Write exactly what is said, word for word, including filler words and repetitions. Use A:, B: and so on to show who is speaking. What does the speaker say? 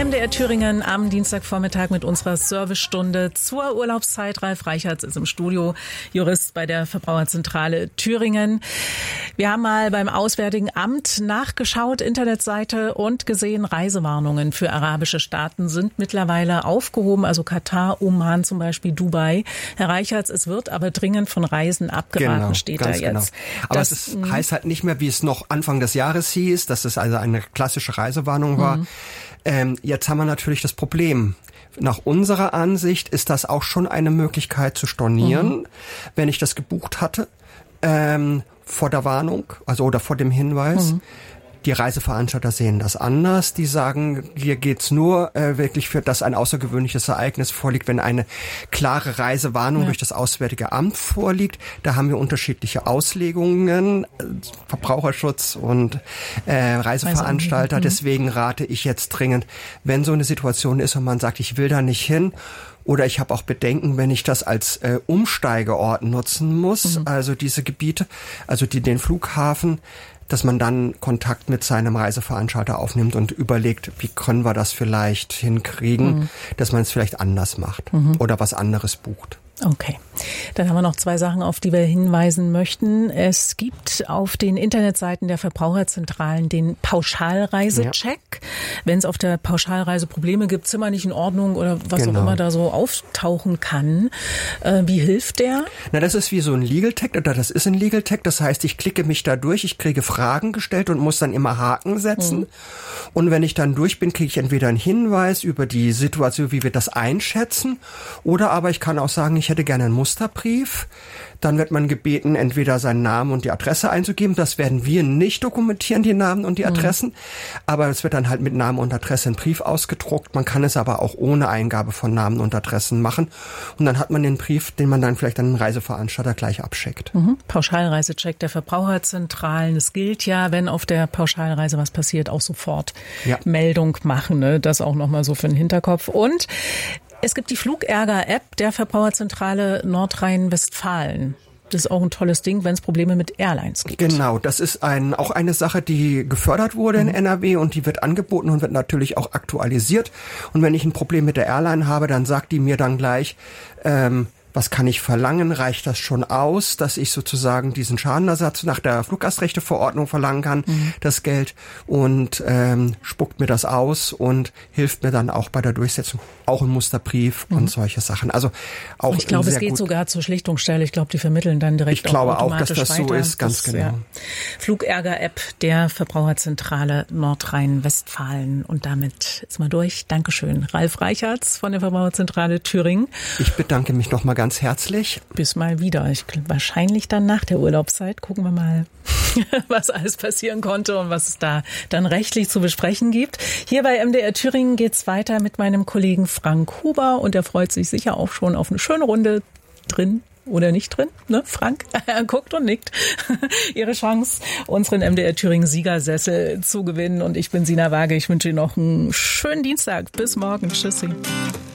A: M D R Thüringen am Dienstagvormittag mit unserer Servicestunde zur Urlaubszeit. Ralf Reichertz ist im Studio, Jurist bei der Verbraucherzentrale Thüringen. Wir haben mal beim Auswärtigen Amt nachgeschaut, Internetseite, und gesehen, Reisewarnungen für arabische Staaten sind mittlerweile aufgehoben, also Katar, Oman zum Beispiel, Dubai. Herr Reichertz, es wird aber dringend von Reisen abgeraten,
B: genau,
A: steht da jetzt.
B: Genau. Aber das, es ist, heißt halt nicht mehr, wie es noch Anfang des Jahres hieß, dass es also eine klassische Reisewarnung war. Mhm. Ähm, jetzt haben wir natürlich das Problem. Nach unserer Ansicht ist das auch schon eine Möglichkeit zu stornieren, mhm. wenn ich das gebucht hatte, ähm, vor der Warnung, also oder vor dem Hinweis. Mhm. Die Reiseveranstalter sehen das anders. Die sagen, hier geht's nur äh, wirklich für, dass ein außergewöhnliches Ereignis vorliegt, wenn eine klare Reisewarnung ja. durch das Auswärtige Amt vorliegt. Da haben wir unterschiedliche Auslegungen, äh, Verbraucherschutz und äh, Reiseveranstalter. Mhm. Deswegen rate ich jetzt dringend, wenn so eine Situation ist und man sagt, ich will da nicht hin, oder ich habe auch Bedenken, wenn ich das als äh, Umsteigeort nutzen muss, mhm. also diese Gebiete, also die, den Flughafen, dass man dann Kontakt mit seinem Reiseveranstalter aufnimmt und überlegt, wie können wir das vielleicht hinkriegen, mhm. dass man es vielleicht anders macht mhm. oder was anderes bucht.
A: Okay, dann haben wir noch zwei Sachen, auf die wir hinweisen möchten. Es gibt auf den Internetseiten der Verbraucherzentralen den Pauschalreisecheck. Ja. Wenn es auf der Pauschalreise Probleme gibt, Zimmer nicht in Ordnung oder was genau. auch immer da so auftauchen kann. Äh, wie hilft der?
B: Na, das ist wie so ein Legal Tech, oder das ist ein Legal Tech. Das heißt, ich klicke mich da durch, ich kriege Fragen gestellt und muss dann immer Haken setzen. Mhm. Und wenn ich dann durch bin, kriege ich entweder einen Hinweis über die Situation, wie wir das einschätzen, oder aber ich kann auch sagen, ich hätte gerne einen Musterbrief. Dann wird man gebeten, entweder seinen Namen und die Adresse einzugeben. Das werden wir nicht dokumentieren, die Namen und die Adressen. Mhm. Aber es wird dann halt mit Namen und Adresse ein Brief ausgedruckt. Man kann es aber auch ohne Eingabe von Namen und Adressen machen. Und dann hat man den Brief, den man dann vielleicht an den Reiseveranstalter gleich abschickt.
A: Mhm. Pauschalreisecheck der Verbraucherzentralen. Es gilt ja, wenn auf der Pauschalreise was passiert, auch sofort ja. Meldung machen. Ne? Das auch nochmal so für den Hinterkopf. Und es gibt die Flugärger-App der Verbraucherzentrale Nordrhein-Westfalen. Das ist auch ein tolles Ding, wenn es Probleme mit Airlines gibt.
B: Genau, das ist ein, auch eine Sache, die gefördert wurde mhm. in N R W und die wird angeboten und wird natürlich auch aktualisiert. Und wenn ich ein Problem mit der Airline habe, dann sagt die mir dann gleich, ähm, was kann ich verlangen? Reicht das schon aus, dass ich sozusagen diesen Schadenersatz nach der Fluggastrechteverordnung verlangen kann, mhm. das Geld, und ähm, spuckt mir das aus und hilft mir dann auch bei der Durchsetzung, auch ein Musterbrief mhm. und solche Sachen. Also auch
A: ich glaube, es geht gut. sogar zur Schlichtungsstelle. Ich glaube, die vermitteln dann direkt.
B: Ich glaube
A: auch,
B: auch, dass das
A: weiter.
B: so ist, ganz das, genau. Ja.
A: Flugärger-App der Verbraucherzentrale Nordrhein-Westfalen. Und damit ist mal durch. Dankeschön, Ralf Reichertz von der Verbraucherzentrale Thüringen.
B: Ich bedanke mich nochmal ganz herzlich.
A: Bis mal wieder. Ich, wahrscheinlich dann nach der Urlaubszeit. Gucken wir mal, was alles passieren konnte und was es da dann rechtlich zu besprechen gibt. Hier bei M D R Thüringen geht's weiter mit meinem Kollegen Frank Huber, und er freut sich sicher auch schon auf eine schöne Runde drin. Oder nicht drin, ne? Frank, er guckt und nickt. Ihre Chance, unseren M D R Thüringen Siegersessel zu gewinnen. Und ich bin Sina Waage. Ich wünsche Ihnen noch einen schönen Dienstag. Bis morgen. Tschüssi.